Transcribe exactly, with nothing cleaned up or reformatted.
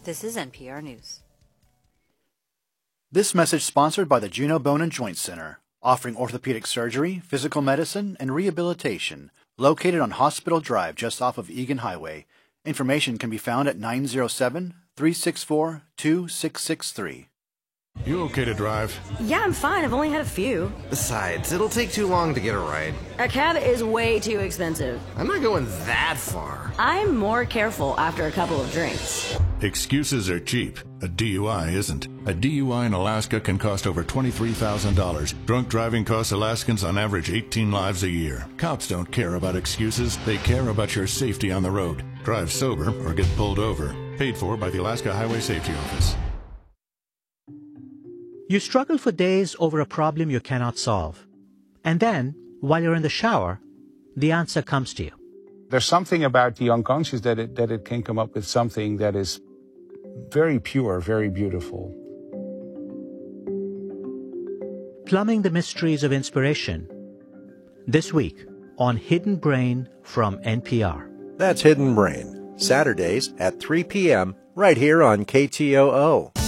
This is N P R News. This message sponsored by the Juneau Bone and Joint Center, offering orthopedic surgery, physical medicine, and rehabilitation, located on Hospital Drive just off of Egan Highway. Information can be found at nine oh seven, three six four, two six six three. You okay to drive? Yeah, I'm fine. I've only had a few. Besides, it'll take too long to get a ride. A cab is way too expensive. I'm not going that far. I'm more careful after a couple of drinks. Excuses are cheap. A D U I isn't. A D U I in Alaska can cost over twenty-three thousand dollars. Drunk driving costs Alaskans on average eighteen lives a year. Cops don't care about excuses. They care about your safety on the road. Drive sober or get pulled over. Paid for by the Alaska Highway Safety Office. You struggle for days over a problem you cannot solve. And then, while you're in the shower, the answer comes to you. There's something about the unconscious that it, that it can come up with something that is very pure, very beautiful. Plumbing the mysteries of inspiration. This week on Hidden Brain from N P R. That's Hidden Brain, Saturdays at three p.m. right here on K T O O.